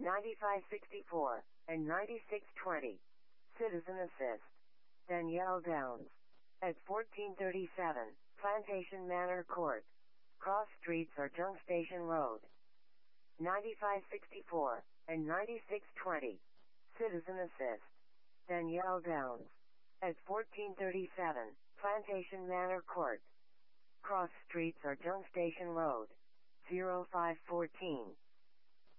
9564, and 9620. Citizen Assist. Danielle Downs. At 1437, Plantation Manor Court. Cross Streets or Junk Station Road. 9564, and 9620. Citizen Assist. Danielle Downs. At 1437, Plantation Manor Court. Cross Streets or Junk Station Road. 0514.